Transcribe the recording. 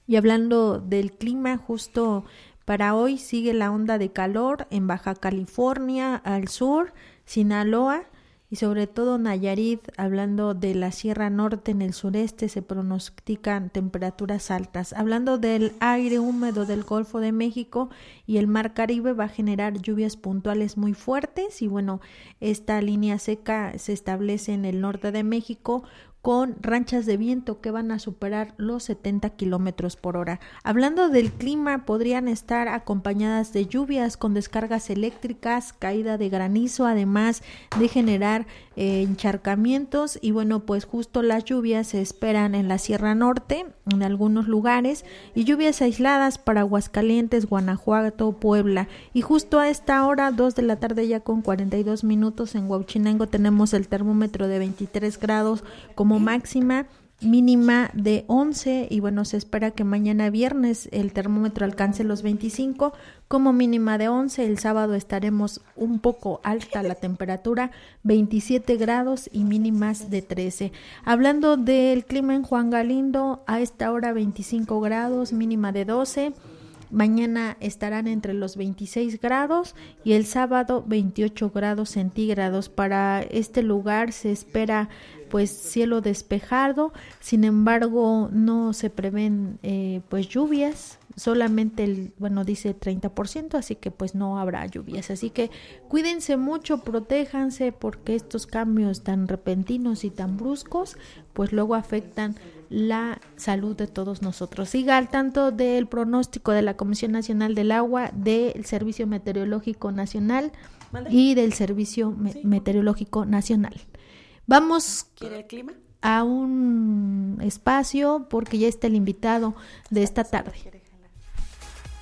Y hablando del clima, justo para hoy sigue la onda de calor en Baja California, al sur, Sinaloa y sobre todo Nayarit. Hablando de la Sierra Norte, en el sureste se pronostican temperaturas altas. Hablando del aire húmedo del Golfo de México y el Mar Caribe, va a generar lluvias puntuales muy fuertes y bueno, esta línea seca se establece en el norte de México con ranchas de viento que van a superar los 70 kilómetros por hora. Hablando del clima, podrían estar acompañadas de lluvias con descargas eléctricas, caída de granizo, además de generar encharcamientos. Y bueno, pues justo las lluvias se esperan en la Sierra Norte, en algunos lugares, y lluvias aisladas para Aguascalientes, Guanajuato, Puebla. Y justo a esta hora, 2 de la tarde ya con 42 minutos, en Huauchinango tenemos el termómetro de 23 grados como máxima, mínima de 11 y bueno, se espera que mañana viernes el termómetro alcance los 25 como mínima de 11, el sábado estaremos un poco alta la temperatura, 27 grados y mínimas de 13. Hablando del clima en Juan Galindo, a esta hora 25 grados, mínima de 12. Mañana estarán entre los 26 grados y el sábado 28 grados centígrados. Para este lugar se espera pues cielo despejado, sin embargo no se prevén pues lluvias, solamente dice 30%, así que pues no habrá lluvias, así que cuídense mucho, protéjanse porque estos cambios tan repentinos y tan bruscos pues luego afectan la salud de todos nosotros. Siga al tanto del pronóstico de la Comisión Nacional del Agua, del Servicio Meteorológico Nacional y del Servicio Meteorológico Nacional. Vamos ¿Quiere el clima? a un espacio porque ya está el invitado de esta tarde.